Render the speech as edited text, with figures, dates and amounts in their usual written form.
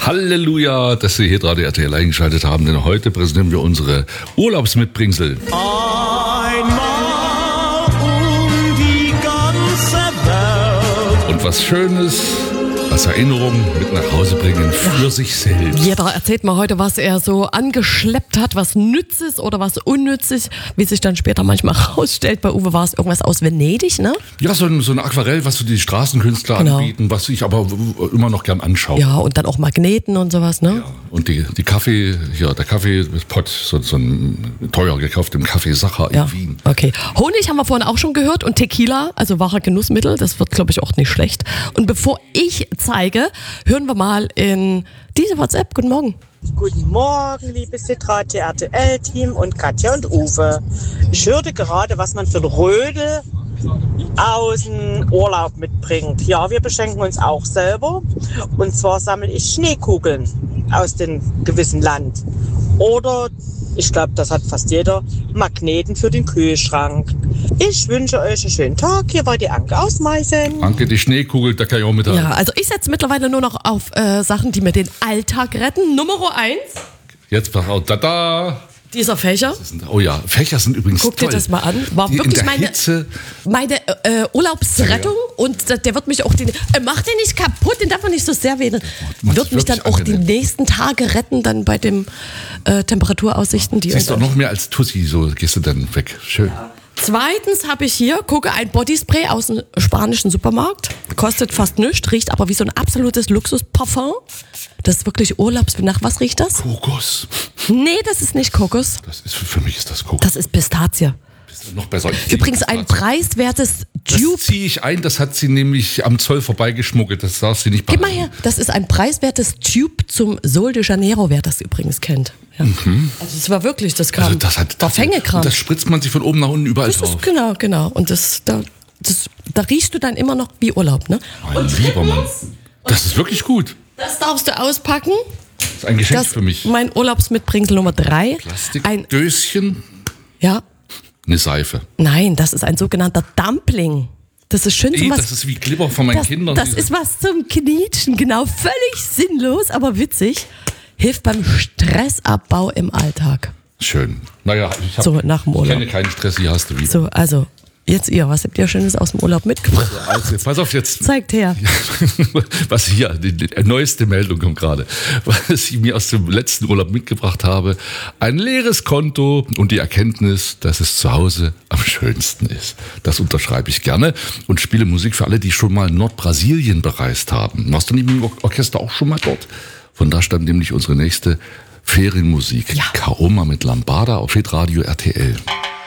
Halleluja, dass Sie hier Radio RTL eingeschaltet haben, denn heute präsentieren wir unsere Urlaubsmitbringsel. Einmal um die ganze Welt. Und was Schönes als Erinnerung mit nach Hause bringen für sich selbst. Jeder erzählt mal heute, was er so angeschleppt hat, was Nützes oder was Unnützes, wie sich dann später manchmal herausstellt. Bei Uwe war es irgendwas aus Venedig, ne? Ja, so ein Aquarell, was so die Straßenkünstler anbieten, was ich aber immer noch gern anschaue. Ja, und dann auch Magneten und sowas, ne? Ja, und der Kaffeepott, so ein teuer gekauft im Café Sacher in Wien. Okay. Honig haben wir vorhin auch schon gehört und Tequila, also wahrer Genussmittel, das wird, glaube ich, auch nicht schlecht. Und bevor ich zeige, hören wir mal in diese WhatsApp. Guten Morgen. Guten Morgen, liebes Radio RTL-Team und Katja und Uwe. Ich hörte gerade, was man für ein Rödel aus dem Urlaub mitbringt. Ja, wir beschenken uns auch selber. Und zwar sammle ich Schneekugeln aus dem gewissen Land. Oder, ich glaube, das hat fast jeder, Magneten für den Kühlschrank. Ich wünsche euch einen schönen Tag. Hier war die Anke aus Meißen. Anke, die Schneekugel, da kann ich auch mit haben. Ja, also ich setze mittlerweile nur noch auf Sachen, die mir den Alltag retten. Nummer 1. Jetzt pass auf, Dieser Fächer. Oh ja, Fächer sind übrigens Guck toll. dir das mal an. War Die wirklich in der Hitze. meine Urlaubsrettung. Und der wird mich auch mach den nicht kaputt, den darf man nicht so sehr wählen. Wird mich dann auch die nächsten Tage retten, dann bei den Temperaturaussichten. Die Siehst du noch mehr als Tussi, so gehst du dann weg. Schön. Ja. Zweitens habe ich hier, ein Bodyspray aus dem spanischen Supermarkt. Kostet fast nichts, riecht aber wie so ein absolutes Luxusparfum. Das ist wirklich Nach was riecht das? Kokos. Nee, das ist nicht Kokos. Für mich ist das Kokos. Das ist Pistazie. Noch besser. Übrigens ein preiswertes Tube. Das ziehe ich ein, das hat sie nämlich am Zoll vorbeigeschmuggelt, das darf sie nicht behalten. Gib mal her, das ist ein preiswertes Tube zum Sol de Janeiro, wer das übrigens kennt. Ja. Also es war wirklich, das kam, war Fängekram. Das spritzt man sich von oben nach unten überall drauf. Genau. Und da riechst du dann immer noch wie Urlaub, ne? Mein lieber Mann, das ist wirklich gut. Das darfst du auspacken. Das ist ein Geschenk für mich. Mein Urlaubsmitbringsel Nummer 3. Plastikdöschen. Ja. Eine Seife. Nein, das ist ein sogenannter Dumpling. Das ist schön zum Das ist wie Glibber von meinen Kindern. Das ist was zum Knietschen, genau. Völlig sinnlos, aber witzig. Hilft beim Stressabbau im Alltag. Schön. Naja, ich nach dem Urlaub. kenne keinen Stress, hier hast du wieder. So, also, jetzt was habt ihr Schönes aus dem Urlaub mitgebracht? Also, pass auf jetzt. Zeigt her. Was hier, die neueste Meldung kommt gerade, was ich mir aus dem letzten Urlaub mitgebracht habe. Ein leeres Konto und die Erkenntnis, dass es zu Hause am schönsten ist. Das unterschreibe ich gerne und spiele Musik für alle, die schon mal Nordbrasilien bereist haben. Warst du nicht mit dem Orchester auch schon mal dort? Von da stammt nämlich unsere nächste Ferienmusik. Ja. Kaoma mit Lambada auf Radio RTL.